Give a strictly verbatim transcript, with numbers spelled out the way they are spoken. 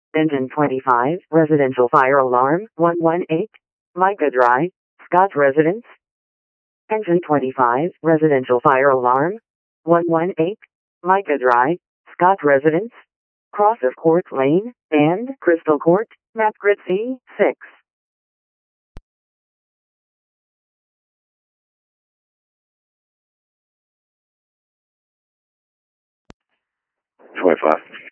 Engine twenty-five, residential fire alarm, one one eight, Micah Drive, Scott Residence. Engine twenty-five, residential fire alarm, one one eight, Micah Drive, Scott Residence. Cross of Court Lane, and Crystal Court, map grid C, six. twenty-five.